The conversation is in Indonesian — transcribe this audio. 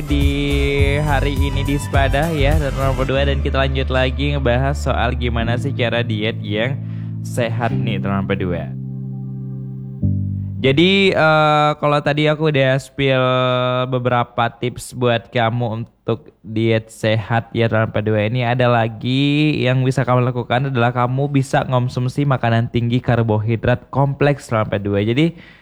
Di hari ini di Sepadah ya dan nomor 2 dan kita lanjut lagi ngebahas soal gimana sih cara diet yang sehat nih teman berdua. Jadi kalau tadi aku udah spill beberapa tips buat kamu untuk diet sehat ya teman berdua, ini ada lagi yang bisa kamu lakukan adalah kamu bisa ngonsumsi makanan tinggi karbohidrat kompleks teman berdua. Jadi